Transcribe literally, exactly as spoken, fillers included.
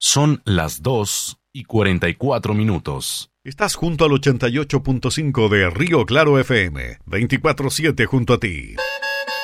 Son las dos y cuarenta y cuatro minutos. Estás junto al ochenta y ocho punto cinco de Río Claro F M, veinticuatro siete junto a ti.